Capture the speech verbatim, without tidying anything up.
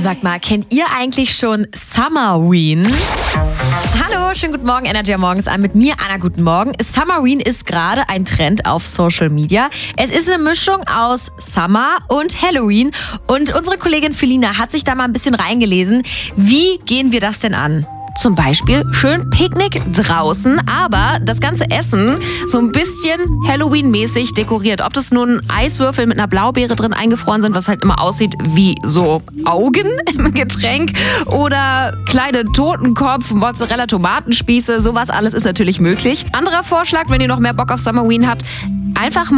Sag mal, kennt ihr eigentlich schon Summerween? Hallo, schönen guten Morgen, Energy morgens an mit mir, Anna, guten Morgen. Summerween ist gerade ein Trend auf Social Media. Es ist eine Mischung aus Summer und Halloween und unsere Kollegin Felina hat sich da mal ein bisschen reingelesen. Wie gehen wir das denn an? Zum Beispiel schön Picknick draußen, aber das ganze Essen so ein bisschen Halloween-mäßig dekoriert. Ob das nun Eiswürfel mit einer Blaubeere drin eingefroren sind, was halt immer aussieht wie so Augen im Getränk, oder kleine Totenkopf, Mozzarella, Tomatenspieße, sowas alles ist natürlich möglich. Anderer Vorschlag, wenn ihr noch mehr Bock auf Summerween habt, einfach mal